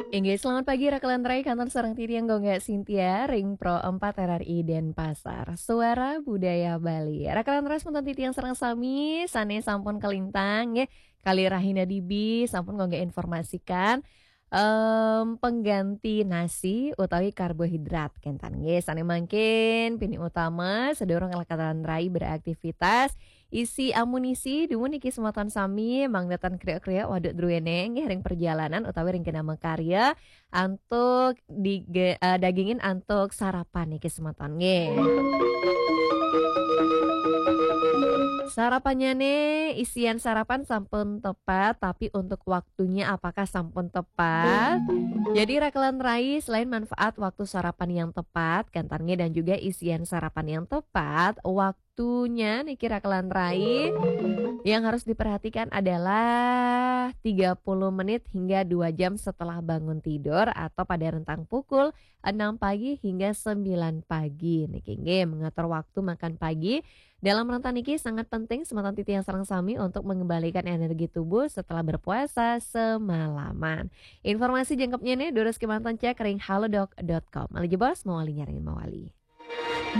Inggih, selamat pagi Rakalan Rai Kantor Sarang Tiriang Gongga Sintia Ring Pro 4 RRI Denpasar Suara Budaya Bali Rakalan Rai Sepuntan Titiang Sarang Sami Sane sampun kelintang ya Kali Rahina Dibi sampun gongga informasikan pengganti nasi utawi karbohidrat kentan nggih sane mangkin pini utama sedorong Rakalan Rai beraktivitas isi amunisi dumun iki semoton sami mangdatan kriya-kriya waduk druwene nggih ring perjalanan utawi ring kena makarya antuk dagingin antuk sarapan iki semoton nggih. Sarapannya nih, isian sarapan sampun tepat, tapi untuk waktunya apakah sampun tepat? Jadi Rakalan Rai selain manfaat waktu sarapan yang tepat, kantarnya dan juga isian sarapan yang tepat, waktunya nih Rakalan Rai yang harus diperhatikan adalah 30 menit hingga 2 jam setelah bangun tidur atau pada rentang pukul 6 pagi hingga 9 pagi. Niki nggih mengatur waktu makan pagi dalam rentan niki sangat penting sematan titi yang sareng sami untuk mengembalikan energi tubuh setelah berpuasa semalaman. Informasi jengkapnya nih durus kemantan cek ring halodoc.com. Malih bos mau nyaringin mawali.